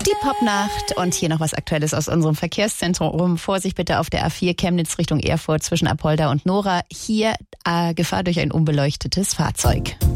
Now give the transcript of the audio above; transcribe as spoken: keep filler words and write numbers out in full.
Die Popnacht und hier noch was Aktuelles aus unserem Verkehrszentrum. Vorsicht bitte auf der A vier Chemnitz Richtung Erfurt zwischen Apolda und Nora. Hier äh, Gefahr durch ein unbeleuchtetes Fahrzeug.